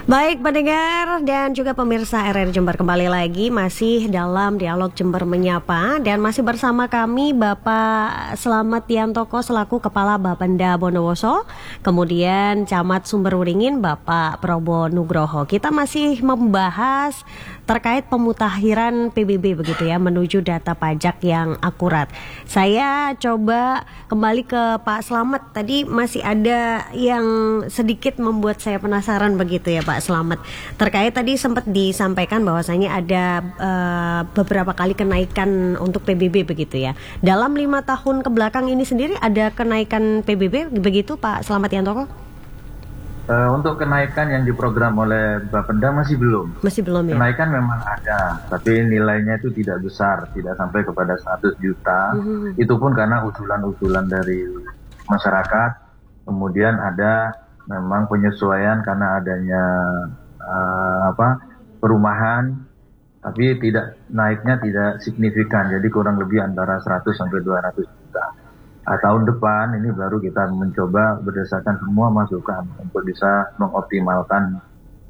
Baik pendengar dan juga pemirsa RRI Jember, kembali lagi masih dalam dialog Jember Menyapa dan masih bersama kami Bapak Slamet Yantoko selaku Kepala Bapenda Bondowoso, kemudian Camat Sumberwringin Bapak Probo Nugroho. Kita masih membahas terkait pemutakhiran PBB begitu ya, menuju data pajak yang akurat. Saya coba kembali ke Pak Slamet, tadi masih ada yang sedikit membuat saya penasaran begitu ya Pak Slamet. Terkait tadi sempat disampaikan bahwasanya ada beberapa kali kenaikan untuk PBB begitu ya. Dalam 5 tahun ke belakang ini sendiri ada kenaikan PBB begitu Pak Slamet Yantoko? Untuk kenaikan yang diprogram oleh Bapenda masih belum. Masih belum ya? Kenaikan memang ada, tapi nilainya itu tidak besar, tidak sampai kepada 100 juta. Itu pun karena usulan-usulan dari masyarakat. Kemudian ada memang penyesuaian karena adanya perumahan, tapi naiknya tidak signifikan. Jadi kurang lebih antara 100 sampai 200 juta. Tahun depan ini baru kita mencoba berdasarkan semua masukan untuk bisa mengoptimalkan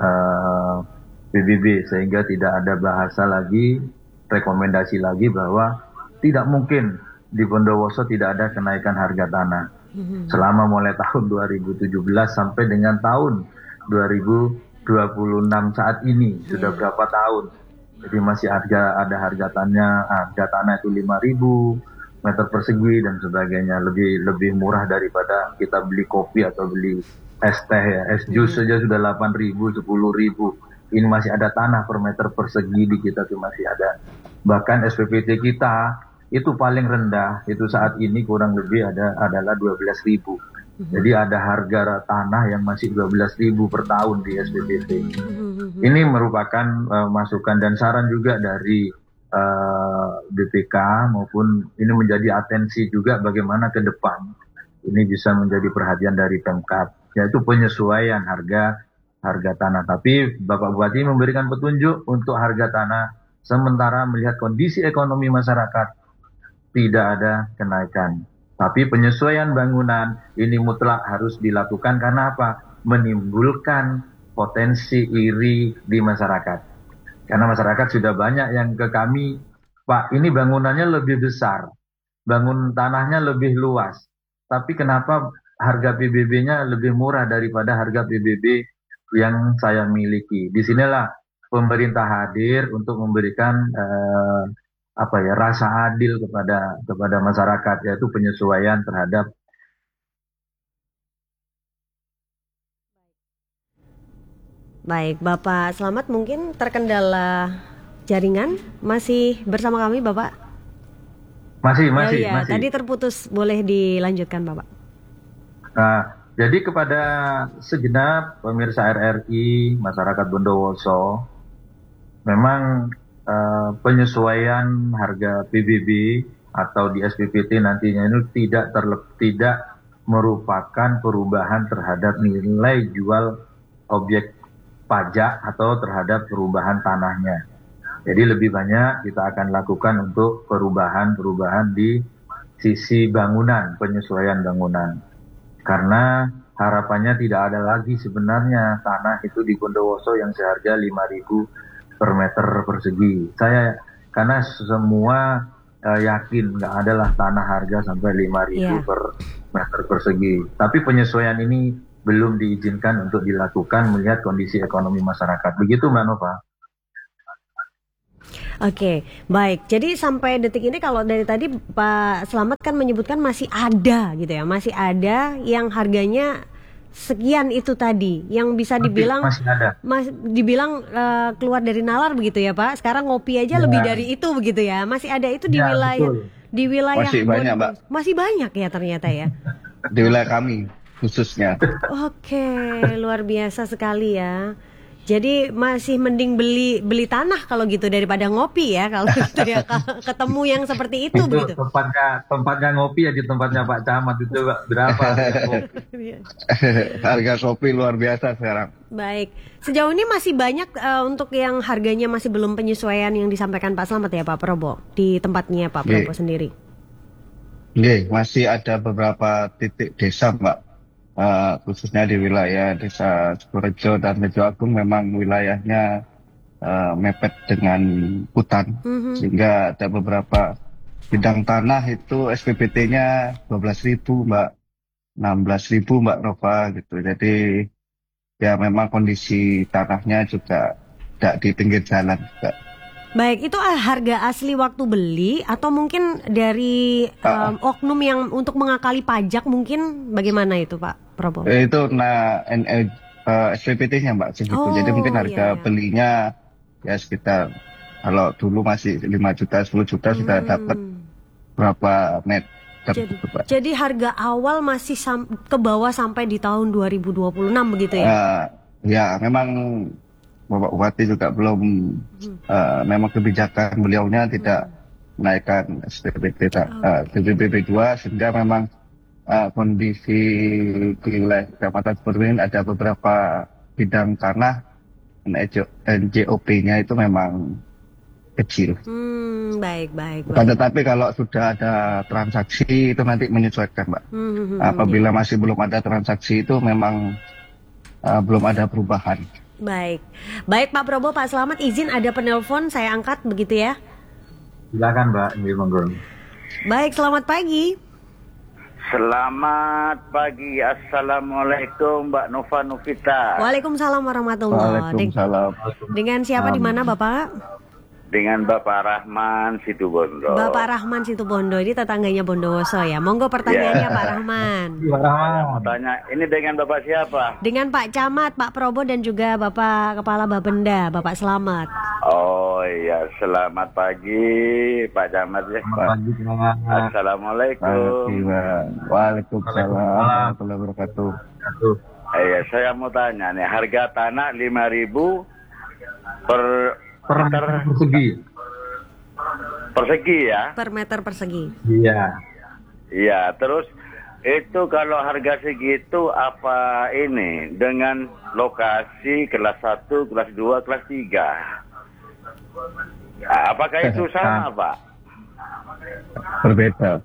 PBB sehingga tidak ada bahasa lagi, rekomendasi lagi bahwa tidak mungkin di Bondowoso tidak ada kenaikan harga tanah. Selama mulai tahun 2017 sampai dengan tahun 2026 saat ini sudah berapa tahun. Jadi masih ada harga tanah itu 5.000 meter persegi dan sebagainya, lebih murah daripada kita beli kopi atau beli es teh ya. Es jus saja sudah 8.000, 10.000. Ini masih ada tanah per meter persegi di kita tuh masih ada. Bahkan SPPT kita itu paling rendah itu saat ini kurang lebih adalah 12.000. Jadi ada harga tanah yang masih 12.000 per tahun di SPPT. Ini merupakan masukan dan saran juga dari BPK maupun ini menjadi atensi juga bagaimana ke depan ini bisa menjadi perhatian dari Pemkab, yaitu penyesuaian harga tanah. Tapi Bapak Bupati memberikan petunjuk untuk harga tanah sementara melihat kondisi ekonomi masyarakat tidak ada kenaikan. Tapi penyesuaian bangunan ini mutlak harus dilakukan karena apa? Menimbulkan potensi iri di masyarakat. Karena masyarakat sudah banyak yang ke kami, Pak, ini bangunannya lebih besar, bangun tanahnya lebih luas, tapi kenapa harga PBB-nya lebih murah daripada harga PBB yang saya miliki? Disinilah pemerintah hadir untuk memberikan rasa adil kepada masyarakat, yaitu penyesuaian terhadap. Baik, Bapak Slamet mungkin terkendala jaringan, masih bersama kami Bapak? Masih. Tadi terputus, boleh dilanjutkan Bapak. Jadi kepada segenap pemirsa RRI, masyarakat Bondowoso, memang penyesuaian harga PBB atau di SPPT nantinya itu tidak merupakan perubahan terhadap nilai jual objek pajak atau terhadap perubahan tanahnya. Jadi lebih banyak kita akan lakukan untuk perubahan di sisi bangunan, penyesuaian bangunan. Karena harapannya tidak ada lagi sebenarnya tanah itu di Bondowoso yang seharga 5.000 per meter persegi. Karena semua yakin nggak adalah tanah harga sampai 5.000 per meter persegi. Tapi penyesuaian ini belum diizinkan untuk dilakukan melihat kondisi ekonomi masyarakat. Begitu Mbak Nova. Oke, baik. Jadi sampai detik ini kalau dari tadi Pak Slamet kan menyebutkan masih ada gitu ya, masih ada yang harganya sekian itu tadi, yang bisa dibilang dibilang keluar dari nalar begitu ya Pak. Sekarang ngopi aja lebih dari itu begitu ya. Masih ada itu di wilayah masih banyak Mbak. Masih banyak ya ternyata ya. Di wilayah kami khususnya. Oke, luar biasa sekali ya. Jadi masih mending beli tanah kalau gitu daripada ngopi ya, kalau gitu ya, ketemu yang seperti itu begitu. Tempatnya ngopi ya di tempatnya Pak Camat itu berapa? Harga kopi luar biasa sekarang. Baik, sejauh ini masih banyak untuk yang harganya masih belum penyesuaian yang disampaikan Pak Slamet ya Pak Probo di tempatnya Pak Probo sendiri. Masih ada beberapa titik desa Mbak. khususnya di wilayah Desa Sukorejo dan Rejo Agung memang wilayahnya mepet dengan hutan, sehingga ada beberapa bidang tanah itu SPBT-nya 12.000 Mbak, 16.000 Mbak Nova gitu. Jadi ya memang kondisi tanahnya juga tidak di pinggir jalan juga. Baik, itu harga asli waktu beli atau mungkin dari oknum yang untuk mengakali pajak mungkin bagaimana itu Pak Prabowo? Itu SPPT-nya Mbak segitu. Jadi mungkin harga belinya ya sekitar, kalau dulu masih 5 juta, 10 juta sudah dapat berapa meter. Jadi harga awal masih ke bawah sampai di tahun 2026 begitu ya? Ya, memang Bapak Bupati juga belum, memang kebijakan beliaunya tidak menaikkan SPBB 2, sehingga memang kondisi di wilayah Kecamatan Semeru ada beberapa bidang tanah NJOP-nya itu memang kecil. Baik. Tetapi kalau sudah ada transaksi itu nanti menyesuaikan, Mbak. Apabila masih belum ada transaksi itu memang belum ada perubahan. Baik Pak Prabowo, Pak Slamet, izin ada penelpon, saya angkat begitu ya. Silakan Mbak, monggo. Baik, selamat pagi. Selamat pagi, Assalamualaikum Mbak Nova Novita. Waalaikumsalam warahmatullahi wabarakatuh. Waalaikumsalam. Dengan siapa di mana Bapak? Dengan Bapak Rahman Situbondo. Bapak Rahman Situbondo, ini tetangganya Bondowoso ya. Monggo pertanyaannya Pak Rahman. Saya mau tanya, ini dengan Bapak siapa? Dengan Pak Camat, Pak Prabowo dan juga Bapak Kepala Bapenda, Bapak Slamet. Oh iya, selamat pagi Pak Camat ya. Selamat pagi, Pak. Assalamualaikum. Waalaikumsalam warahmatullahi wabarakatuh. Iya, saya mau tanya nih, harga tanah 5.000 per meter persegi ya? Per meter persegi. Iya. Iya, terus itu kalau harga segitu apa ini dengan lokasi kelas 1, kelas 2, kelas 3? Apakah itu sama, Pak? Berbeda.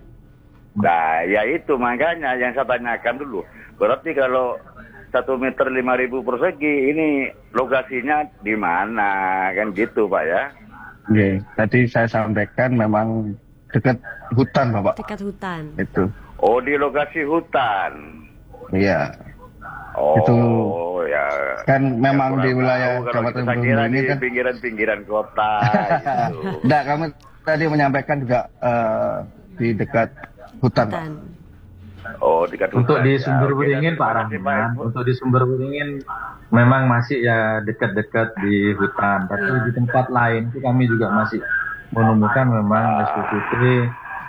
Nah, ya itu makanya yang saya tanyakan dulu. Berarti kalau 1 meter 5.000 persegi ini lokasinya di mana, kan gitu Pak ya? Oke, tadi saya sampaikan memang dekat hutan Bapak. Dekat hutan. Itu. Oh, di lokasi hutan. Iya. Oh, itu ya. Kan memang di wilayah Kabupaten Bengkulu ini kan pinggiran-pinggiran kota gitu. Enggak, kami tadi menyampaikan juga di dekat hutan. Oh, dekat hutan. Untuk di Sumber ya. Beringin Pak Rahman, untuk di Sumber Beringin memang masih ya dekat-dekat di hutan, tapi di tempat lain itu kami juga masih menemukan memang SPPT.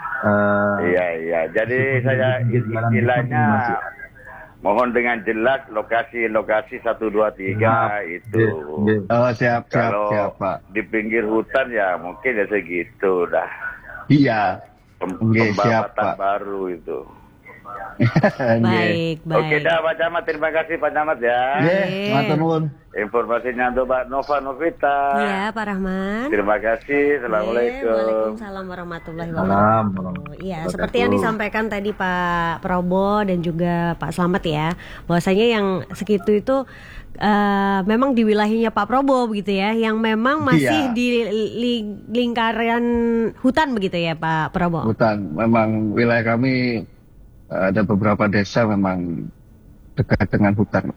Iya. Jadi saya istilahnya mohon dengan jelas lokasi 1, 2, 3 itu. Oh, siap Pak. Di pinggir hutan ya mungkin ya segitu dah. Iya. Pembatasan baru itu. Baik. Oke dah Pak Camat, terima kasih Pak Camat ya. Matur nuwun. Informasinya untuk Mbak Nova Novita. Iya, Pak Rahman. Terima kasih. Assalamualaikum. Waalaikumsalam warahmatullahi wabarakatuh. Iya, seperti yang disampaikan tadi Pak Prabowo dan juga Pak Slamet ya, bahwasanya yang segitu itu memang di wilayahnya Pak Prabowo begitu ya, yang memang masih di lingkaran hutan begitu ya Pak Prabowo. Hutan, memang wilayah kami ada beberapa desa memang dekat dengan hutan.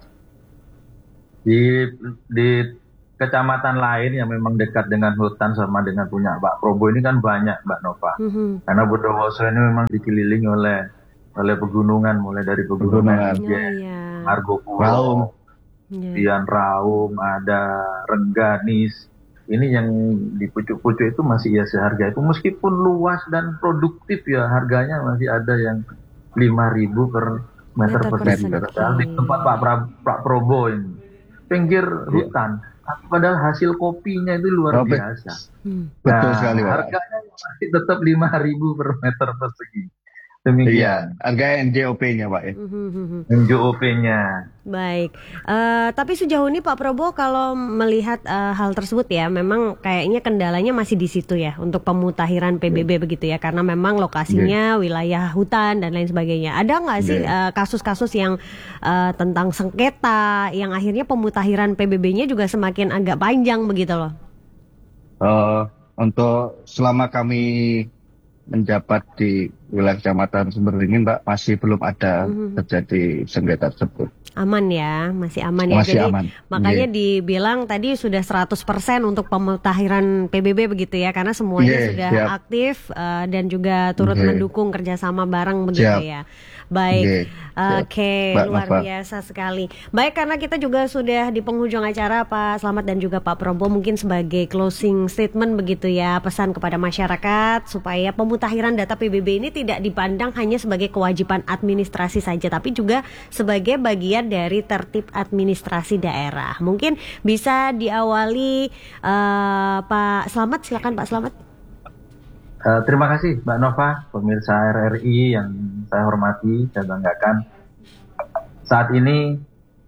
Di kecamatan lain yang memang dekat dengan hutan sama dengan punya Pak Prabowo ini kan banyak Mbak Nova. Karena Bondowoso ini memang dikelilingi oleh pegunungan, mulai dari pegunungan Argopuro, kemudian Raung, ada Rengganis. Ini yang di pucuk-pucuk itu masih ya seharga itu, meskipun luas dan produktif ya, harganya masih ada yang 5.000 per meter persegi. Di tempat Pak Prabowo ini pinggir hutan, padahal hasil kopinya itu luar biasa. Betul sekali Pak. Harganya masih tetap 5.000 per meter persegi. Demikian. Harga NJOP-nya Pak ya. NJOP-nya. Baik, tapi sejauh ini Pak Prabowo kalau melihat hal tersebut ya, memang kayaknya kendalanya masih di situ ya untuk pemutahiran PBB begitu ya, karena memang lokasinya wilayah hutan dan lain sebagainya. Ada nggak sih kasus-kasus yang tentang sengketa yang akhirnya pemutahiran PBB-nya juga semakin agak panjang begitu loh? Untuk selama kami menjabat di wilayah Kecamatan Sumberwingin, Mbak, masih belum ada terjadi sengketa tersebut. Aman ya, masih aman ya. Masih Jadi aman. makanya dibilang tadi sudah 100% untuk pemutahiran PBB begitu ya, karena semuanya sudah aktif dan juga turut mendukung kerjasama bareng begitu ya. Baik, oke, luar biasa sekali. Baik, karena kita juga sudah di penghujung acara, Pak Slamet dan juga Pak Prabowo, mungkin sebagai closing statement begitu ya, pesan kepada masyarakat supaya pemutahiran data PBB ini tidak dipandang hanya sebagai kewajiban administrasi saja, tapi juga sebagai bagian dari tertib administrasi daerah. Mungkin bisa diawali Pak Slamet, silakan Pak Slamet. Terima kasih Mbak Nova, pemirsa RRI yang saya hormati, saya banggakan. Saat ini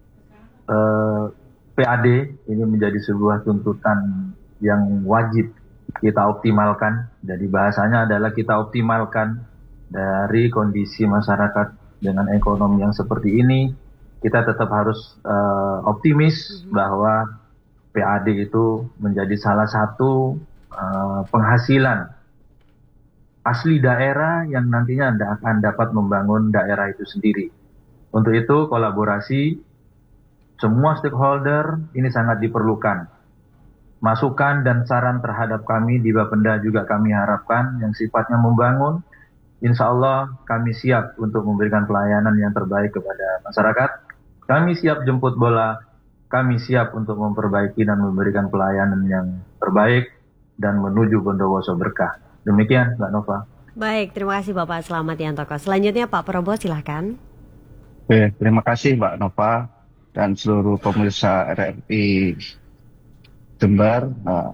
PAD ini menjadi sebuah tuntutan yang wajib kita optimalkan. Jadi bahasanya adalah kita optimalkan dari kondisi masyarakat dengan ekonomi yang seperti ini. Kita tetap harus optimis bahwa PAD itu menjadi salah satu penghasilan asli daerah yang nantinya akan dapat membangun daerah itu sendiri. Untuk itu kolaborasi semua stakeholder ini sangat diperlukan. Masukan dan saran terhadap kami di Bapenda juga kami harapkan yang sifatnya membangun. Insya Allah kami siap untuk memberikan pelayanan yang terbaik kepada masyarakat. Kami siap jemput bola, kami siap untuk memperbaiki dan memberikan pelayanan yang terbaik dan menuju Bondowoso berkah. Demikian Mbak Nova. Baik, terima kasih Bapak Slamet Yantoko. Selanjutnya Pak Prabowo silahkan. Oke, terima kasih Mbak Nova dan seluruh pemirsa RRI Jember.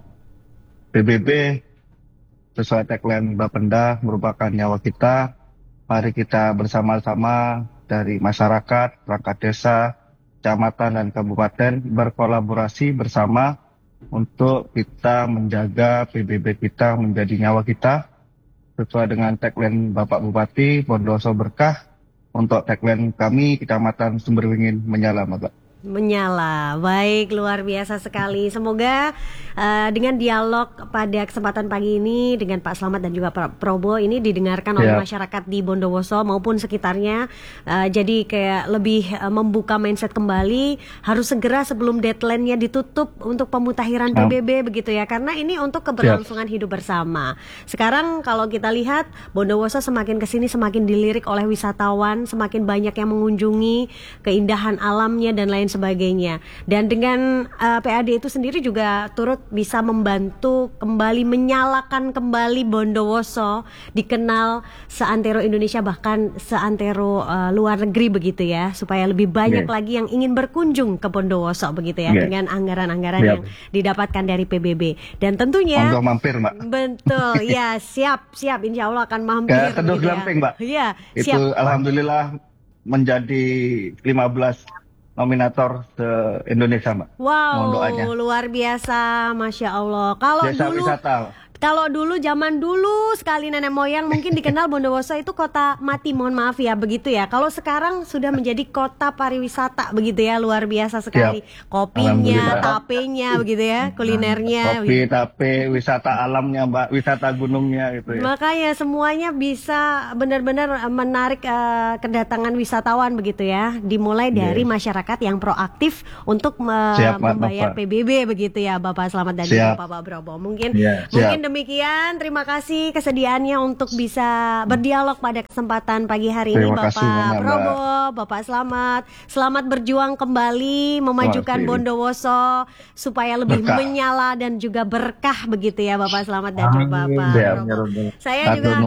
PBB sesuai tagline Bapenda merupakan nyawa kita. Mari kita bersama-sama dari masyarakat, perangkat desa, kecamatan dan kabupaten berkolaborasi bersama untuk kita menjaga PBB kita menjadi nyawa kita sesuai dengan tagline Bapak Bupati Bondowoso Berkah. Untuk tagline kami Kecamatan Sumberwingin menyala, Mbak. Menyala, baik, luar biasa sekali. Semoga dengan dialog pada kesempatan pagi ini dengan Pak Slamet dan juga Pak Prabowo ini didengarkan oleh masyarakat di Bondowoso maupun sekitarnya. Jadi kayak lebih membuka mindset kembali, harus segera sebelum deadline-nya ditutup untuk pemutahiran PBB begitu ya, karena ini untuk keberlangsungan hidup bersama. Sekarang kalau kita lihat Bondowoso semakin kesini semakin dilirik oleh wisatawan, semakin banyak yang mengunjungi, keindahan alamnya dan lain sebagainya. Dan dengan PAD itu sendiri juga turut bisa membantu kembali menyalakan kembali Bondowoso, dikenal seantero Indonesia bahkan seantero luar negeri begitu ya, supaya lebih banyak lagi yang ingin berkunjung ke Bondowoso begitu ya, dengan anggaran-anggaran yang didapatkan dari PBB. Dan tentunya monggo mampir, Mbak. Betul, ya siap Insya Allah akan mampir. Teduh Glamping, Mbak. Iya, itu siap. Alhamdulillah menjadi 15 nominator se-Indonesia, Mbak. Wow, doanya. luar biasa, Masya Allah. Kalau dulu zaman dulu sekali nenek moyang mungkin dikenal Bondowoso itu kota mati, mohon maaf ya begitu ya. Kalau sekarang sudah menjadi kota pariwisata begitu ya, luar biasa sekali. Kopinya, tapenya begitu ya, kulinernya. Kopi, tape, wisata alamnya, Mbak, wisata gunungnya gitu ya. Makanya semuanya bisa benar-benar menarik kedatangan wisatawan begitu ya. Dimulai dari masyarakat yang proaktif untuk membayar PBB begitu ya, Bapak Slamet dan juga Bapak Prabowo. Mungkin demikian, terima kasih kesediaannya untuk bisa berdialog pada kesempatan pagi hari ini Bapak Prabowo, Bapak Slamet. Selamat berjuang kembali memajukan Bondowoso supaya lebih menyala dan juga berkah begitu ya Bapak Slamet dan juga Bapak Prabowo. Saya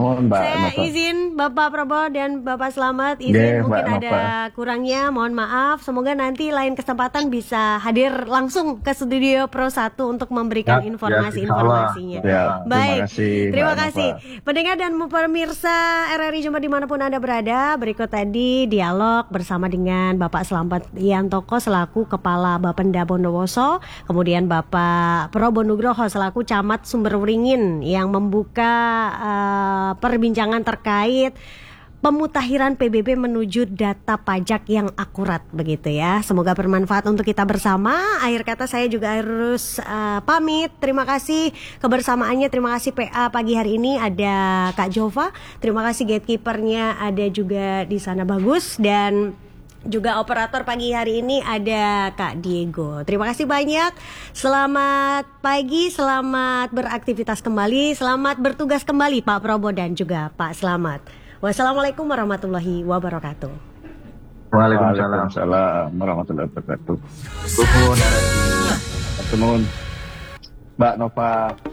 izin Bapak Prabowo dan Bapak Slamet izin mungkin ada kurangnya, mohon maaf. Semoga nanti lain kesempatan bisa hadir langsung ke studio Pro 1 untuk memberikan informasi-informasinya. Baik, terima Mbak kasih. Nova. Pendengar dan pemirsa RRI Jember dimanapun Anda berada, berikut tadi dialog bersama dengan Bapak Slamet Yantoko selaku Kepala Bapenda Bondowoso, kemudian Bapak Probo Nugroho selaku Camat Sumberwringin yang membuka perbincangan terkait pemutakhiran PBB menuju data pajak yang akurat begitu ya. Semoga bermanfaat untuk kita bersama. Akhir kata saya juga harus pamit. Terima kasih kebersamaannya. Terima kasih PA pagi hari ini ada Kak Jova. Terima kasih gatekeepernya ada juga di sana Bagus dan juga operator pagi hari ini ada Kak Diego. Terima kasih banyak. Selamat pagi, selamat beraktivitas kembali, selamat bertugas kembali Pak Probo dan juga Pak Slamet. Wassalamualaikum warahmatullahi wabarakatuh. Waalaikumsalam warahmatullahi wabarakatuh. Mbak Nova.